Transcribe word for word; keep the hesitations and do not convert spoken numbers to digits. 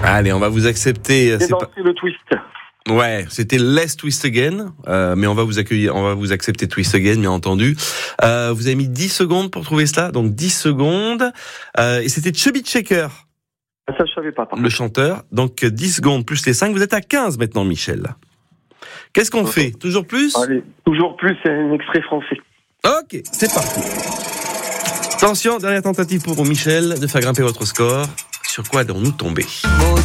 Allez, on va vous accepter. C'est pas... le twist. Ouais, c'était Let's Twist Again, euh, mais on va vous accueillir, on va vous accepter Twist Again, bien entendu. Euh, vous avez mis dix secondes pour trouver cela, donc dix secondes. Euh, et c'était Chubby Checker. Ça, je savais pas. Pardon. Le chanteur. Donc dix secondes plus les cinq, vous êtes à quinze maintenant, Michel. Qu'est-ce qu'on fait? Toujours plus? Allez, toujours plus, c'est un extrait français. Ok, c'est parti. Attention, dernière tentative pour Michel de faire grimper votre score. Sur quoi allons-nous tomber?